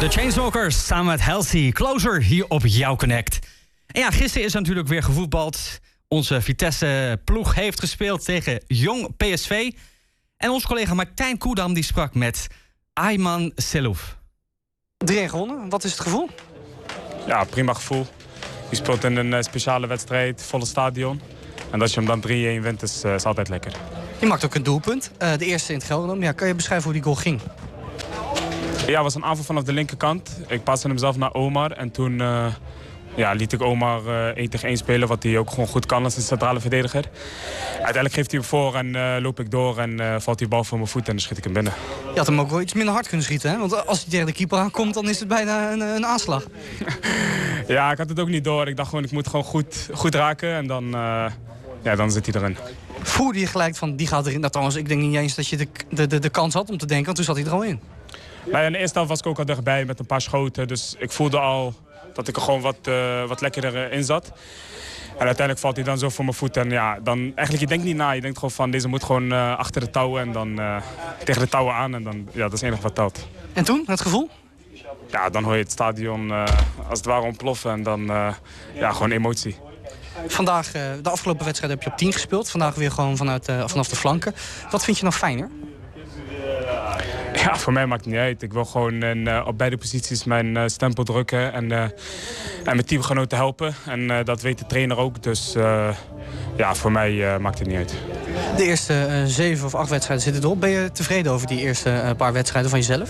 De Chainsmokers samen met Halsey, Closer hier op Jouw Connect. En ja, gisteren is er natuurlijk weer gevoetbald. Onze Vitesse-ploeg heeft gespeeld tegen Jong PSV. En onze collega Martijn Koedam die sprak met Ayman Selouf. 3-1 gewonnen, wat is het gevoel? Ja, prima gevoel. Je speelt in een speciale wedstrijd, volle stadion. En als je hem dan 3-1 wint, is altijd lekker. Je maakt ook een doelpunt, de eerste in het Gelderland. Ja, kan je beschrijven hoe die goal ging? Ja, het was een aanval vanaf de linkerkant. Ik paste hem zelf naar Omar en toen liet ik Omar 1 tegen 1 spelen, wat hij ook gewoon goed kan als een centrale verdediger. Uiteindelijk geeft hij hem voor en loop ik door en valt die bal voor mijn voet en dan schiet ik hem binnen. Je had hem ook wel iets minder hard kunnen schieten, hè? Want als hij tegen de keeper aankomt, dan is het bijna een aanslag. Ja, ik had het ook niet door. Ik dacht gewoon, ik moet gewoon goed raken en dan zit hij erin. Voelde je gelijk van, die gaat erin? Nou, trouwens, ik denk niet eens dat je de kans had om te denken, want toen zat hij er al in. Nou ja, in de eerste helft was ik ook al dichtbij met een paar schoten. Dus ik voelde al dat ik er gewoon wat lekkerder in zat. En uiteindelijk valt hij dan zo voor mijn voet. En ja, dan eigenlijk je denkt niet na. Je denkt gewoon van, deze moet gewoon achter de touwen en dan tegen de touwen aan. En dan, ja, dat is het enige wat telt. En toen, het gevoel? Ja, dan hoor je het stadion als het ware ontploffen en dan gewoon emotie. Vandaag, de afgelopen wedstrijd heb je op 10 gespeeld. Vandaag weer gewoon vanaf de flanken. Wat vind je nou fijner? Ja, voor mij maakt het niet uit. Ik wil gewoon op beide posities mijn stempel drukken en mijn teamgenoten helpen. En dat weet de trainer ook. Dus voor mij maakt het niet uit. De eerste 7 of 8 wedstrijden zitten erop. Ben je tevreden over die eerste paar wedstrijden van jezelf?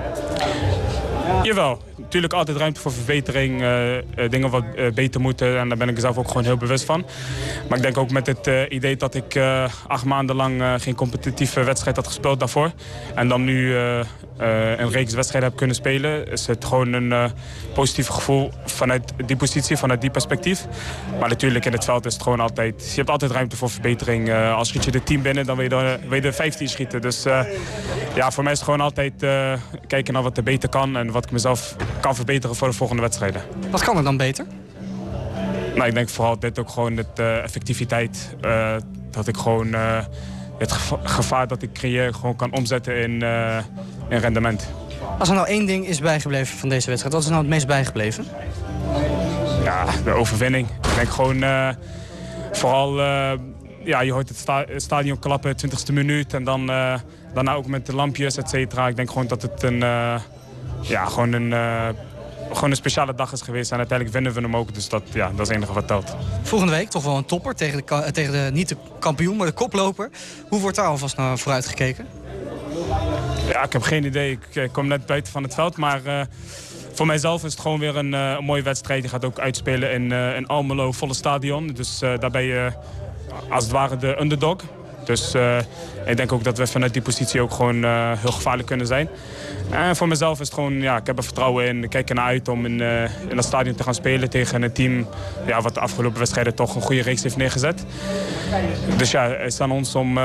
Jawel. Natuurlijk altijd ruimte voor verbetering. Dingen wat beter moeten. En daar ben ik zelf ook gewoon heel bewust van. Maar ik denk ook met het idee dat ik 8 maanden lang geen competitieve wedstrijd had gespeeld daarvoor. En dan nu een reeks wedstrijden heb kunnen spelen. Is het gewoon een positief gevoel vanuit die positie, vanuit die perspectief. Maar natuurlijk in het veld is het gewoon altijd... Je hebt altijd ruimte voor verbetering. Als schiet je de 10 binnen, dan wil je de 15 schieten. Dus voor mij is het gewoon altijd kijken naar wat er beter kan. En wat ik mezelf kan verbeteren voor de volgende wedstrijden. Wat kan er dan beter? Nou, ik denk vooral dit ook gewoon de effectiviteit. Dat ik gewoon het gevaar dat ik creëer gewoon kan omzetten in rendement. Als er nou één ding is bijgebleven van deze wedstrijd, wat is nou het meest bijgebleven? Ja, de overwinning. Ik denk gewoon vooral... je hoort het stadion klappen, 20e minuut. En dan daarna ook met de lampjes, et cetera. Ik denk gewoon dat het gewoon een speciale dag is geweest. En uiteindelijk winnen we hem ook. Dus dat is het enige wat telt. Volgende week toch wel een topper tegen de niet de kampioen, maar de koploper. Hoe wordt daar alvast naar vooruit gekeken? Ja, ik heb geen idee. Ik kom net buiten van het veld. Maar voor mijzelf is het gewoon weer een mooie wedstrijd. Je gaat ook uitspelen in Almelo, volle stadion. Dus daar ben je als het ware de underdog. Dus ik denk ook dat we vanuit die positie ook gewoon heel gevaarlijk kunnen zijn. En voor mezelf is het gewoon, ik heb er vertrouwen in. Ik kijk ernaar uit om in dat stadion te gaan spelen tegen een team wat de afgelopen wedstrijden toch een goede reeks heeft neergezet. Dus het is aan ons om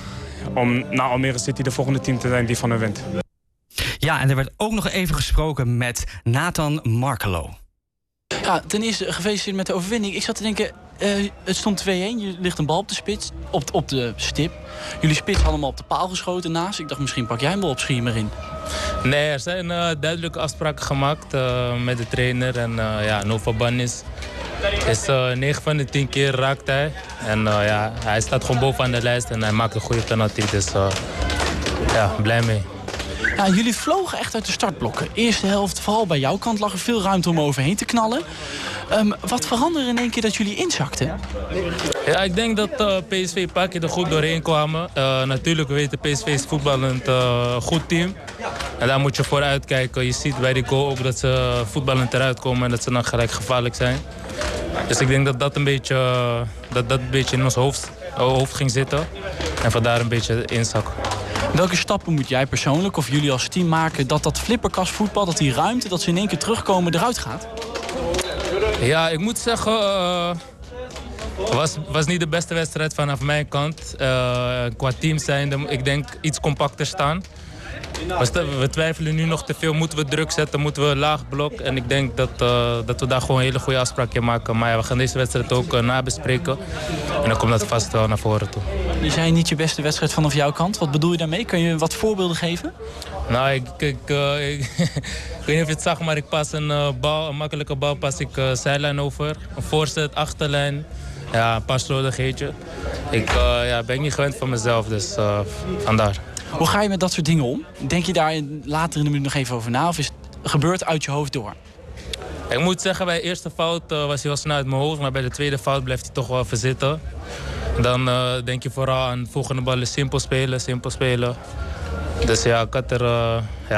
na Almere City de volgende team te zijn die van hen wint. Ja, en er werd ook nog even gesproken met Nathan Markelo. Ja, ten eerste gefeliciteerd met de overwinning. Ik zat te denken, het stond 2-1. Je ligt een bal op de spits, op de stip. Jullie spits hadden hem op de paal geschoten naast. Ik dacht, misschien pak jij hem wel op schiemer in. Nee, er zijn duidelijke afspraken gemaakt met de trainer. En Nova Bannis is 9 van de 10 keer raakt hij. En hij staat gewoon bovenaan de lijst en hij maakt een goede penalty. Dus blij mee. Ja, jullie vlogen echt uit de startblokken. Eerste helft, vooral bij jouw kant, lag er veel ruimte om overheen te knallen. Wat veranderde in één keer dat jullie inzakten? Ja, ik denk dat PSV een paar keer er goed doorheen kwamen. Natuurlijk, we weten PSV is voetballend goed team. En daar moet je voor uitkijken. Je ziet bij die goal ook dat ze voetballend eruit komen en dat ze dan gelijk gevaarlijk zijn. Dus ik denk dat dat een beetje in ons hoofd ging zitten. En vandaar een beetje inzakken. Welke stappen moet jij persoonlijk of jullie als team maken dat flipperkastvoetbal, dat die ruimte, dat ze in één keer terugkomen, eruit gaat? Ja, ik moet zeggen, was niet de beste wedstrijd vanaf mijn kant. Qua team zijnde, ik denk iets compacter staan. We twijfelen nu nog te veel. Moeten we druk zetten? Moeten we laag blok? En ik denk dat we daar gewoon een hele goede afspraak in maken. Maar we gaan deze wedstrijd ook nabespreken. En dan komt dat vast wel naar voren toe. Je zei niet je beste wedstrijd vanaf jouw kant. Wat bedoel je daarmee? Kan je wat voorbeelden geven? Nou, ik weet niet of je het zag, maar ik pas een makkelijke bal pas ik zijlijn over. Een voorzet, achterlijn. Ja, een paar slordigheidje. Ik ben niet gewend van mezelf, dus vandaar. Hoe ga je met dat soort dingen om? Denk je daar later in de minuut nog even over na? Of is het gebeurd uit je hoofd door? Ik moet zeggen, bij de eerste fout was hij wel snel uit mijn hoofd. Maar bij de tweede fout blijft hij toch wel even zitten. Dan denk je vooral aan volgende ballen simpel spelen. Dus ja, ik had er